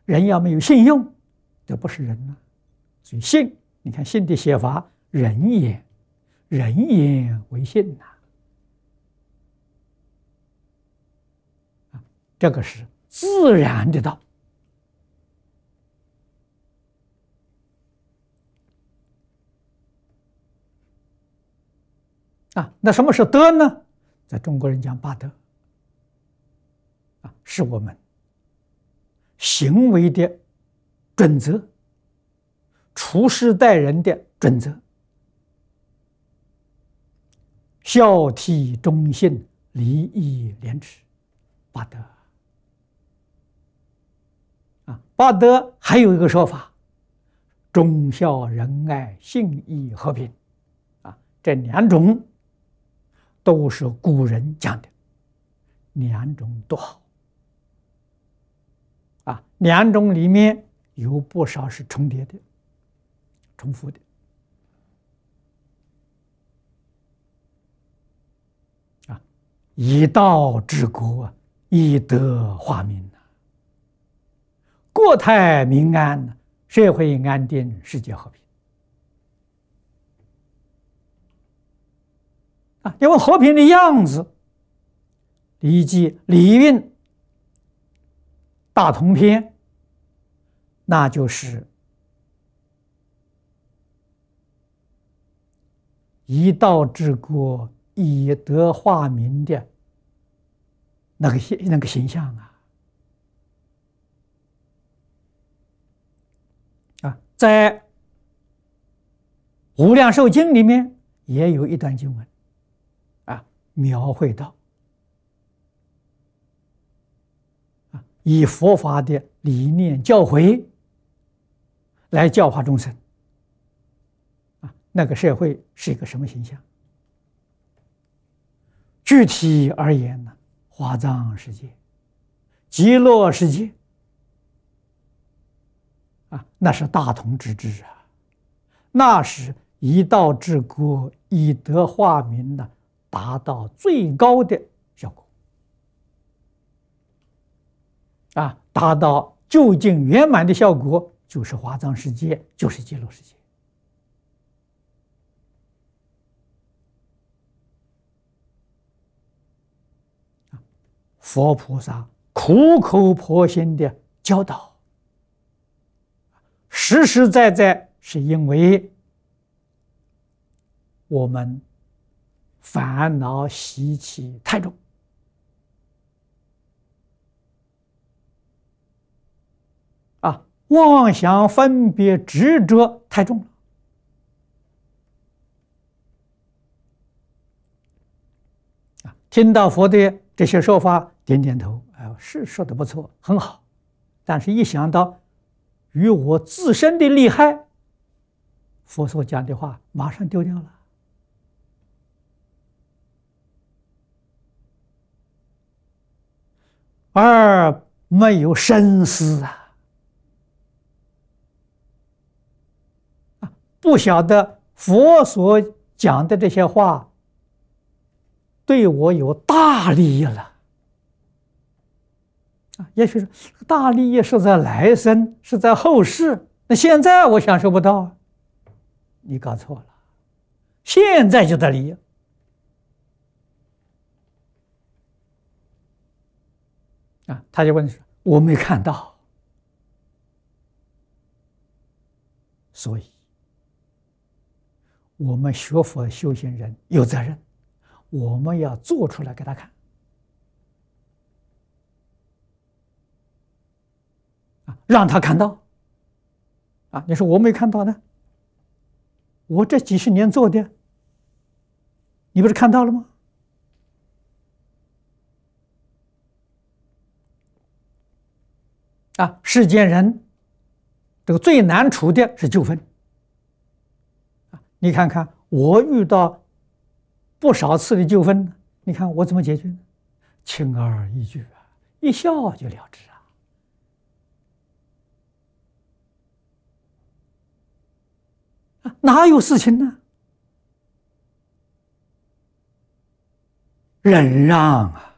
人要没有信用，这不是人啊。所以信，你看信的写法，人言，人言为信呐。这个是自然的道。那什么是德呢？在中国人讲八德，是我们行为的准则，处事待人的准则，孝悌忠信礼义廉耻，八德。八德还有一个说法，忠孝仁爱信义和平，这两种都是古人讲的，两种都好。两种里面有不少是重叠的、重复的。以道治国，以德化民，国泰民安，社会安定，世界和平。因为和平的样子，《礼记·礼运》大同篇，那就是以道治国，以德化民的那个形象在《无量寿经》里面也有一段经文，描绘到以佛法的理念教诲来教化众生，那个社会是一个什么形象？具体而言呢，华藏世界、极乐世界那是大同之治那是以道治国，以德化民的，达到最高的效果达到究竟圆满的效果，就是华藏世界，就是极乐世界。佛菩萨苦口婆心的教导，实实在在是因为我们烦恼习气太重妄想分别执着太重了听到佛的这些说法，点点头，是说的不错，很好。但是一想到与我自身的利害，佛所讲的话马上丢掉了。而没有深思不晓得佛所讲的这些话对我有大利益了也许是大利益是在来生，是在后世，那现在我享受不到你搞错了，现在就得利益他就问说：“我没看到。”所以，我们学佛修行人有责任，我们要做出来给他看让他看到你说我没看到呢？我这几十年做的，你不是看到了吗？世间人这个最难处的是纠纷你看看我遇到不少次的纠纷，你看我怎么解决呢？轻而易举一笑就了之哪有事情呢？忍让